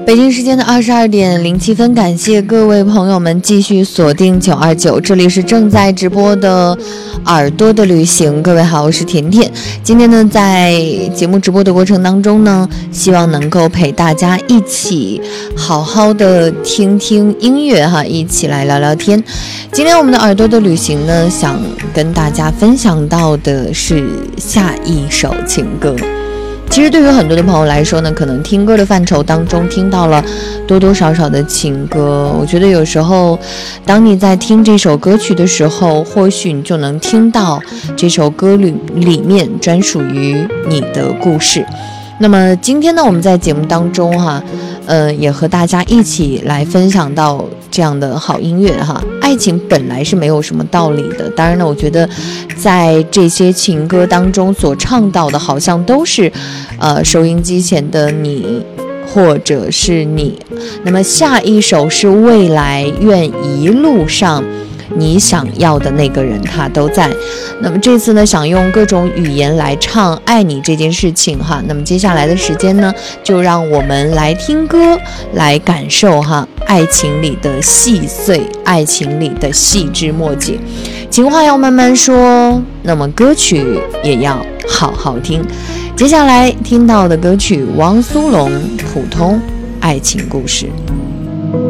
北京时间的22:07，感谢各位朋友们继续锁定929，这里是正在直播的耳朵的旅行。各位好，我是甜甜。今天呢，在节目直播的过程当中呢，希望能够陪大家一起好好的听听音乐哈，一起来聊聊天。今天我们的耳朵的旅行呢，想跟大家分享到的是下一首情歌。其实对于很多的朋友来说呢，可能听歌的范畴当中听到了多多少少的情歌。我觉得有时候当你在听这首歌曲的时候，或许你就能听到这首歌里面专属于你的故事。那么今天呢，我们在节目当中也和大家一起来分享到这样的好音乐哈。爱情本来是没有什么道理的，当然呢，我觉得在这些情歌当中所倡导的，好像都是收音机前的你或者是你。那么下一首是未来，愿一路上你想要的那个人他都在。那么这次呢，想用各种语言来唱爱你这件事情哈。那么接下来的时间呢，就让我们来听歌，来感受爱情里的细碎，爱情里的细枝末节。情话要慢慢说，那么歌曲也要好好听。接下来听到的歌曲，汪苏泷《普通爱情故事》。